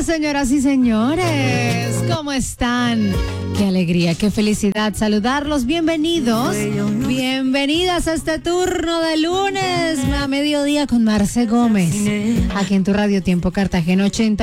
señoras y señores, ¿cómo están? Qué alegría, qué felicidad saludarlos. Bienvenidos, bienvenidas a este turno de lunes a mediodía con Marce Gómez. Aquí en tu Radio Tiempo Cartagena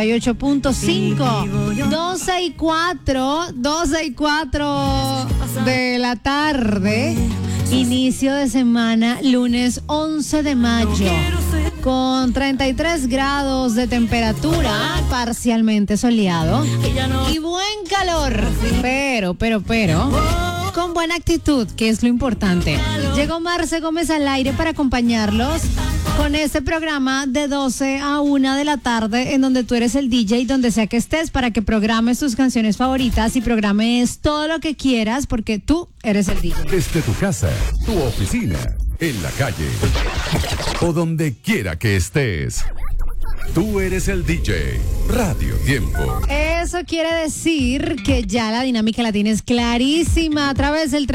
88.5, 12 y 4 de la tarde. Inicio de semana, lunes 11 de mayo. Con 33 grados de temperatura, parcialmente soleado y buen calor, pero, con buena actitud, que es lo importante. Llegó Marce Gómez al aire para acompañarlos con este programa de 12 a 1 de la tarde, en donde tú eres el DJ, donde sea que estés, para que programes tus canciones favoritas y programes todo lo que quieras, porque tú eres el DJ. Desde tu casa, tu oficina, en la calle o donde quiera que estés. Tú eres el DJ. Radio Tiempo. Eso quiere decir que ya la dinámica la tienes clarísima a través del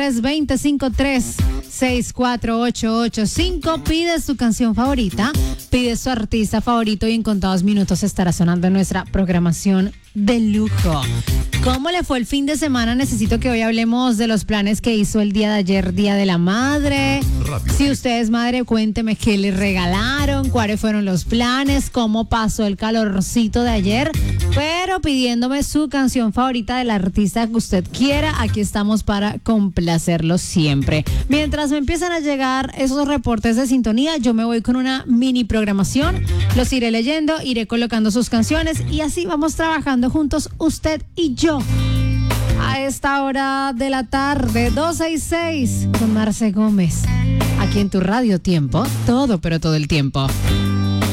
320-53-64885. Pides tu canción favorita, pides tu artista favorito y en contados minutos estará sonando nuestra programación de lujo. ¿Cómo le fue el fin de semana? Necesito que hoy hablemos de los planes que hizo el día de ayer, Día de la Madre. Si usted es madre, cuénteme qué le regalaron, cuáles fueron los planes, cómo pasó el calorcito de ayer, pero pidiéndome su canción favorita del artista que usted quiera. Aquí estamos para complacerlo siempre. Mientras me empiezan a llegar esos reportes de sintonía, yo me voy con una mini programación. Los iré leyendo, iré colocando sus canciones y así vamos trabajando juntos, usted y yo. A esta hora de la tarde, 12 y 6, con Marce Gómez. Aquí en tu Radio Tiempo, todo, pero todo el tiempo.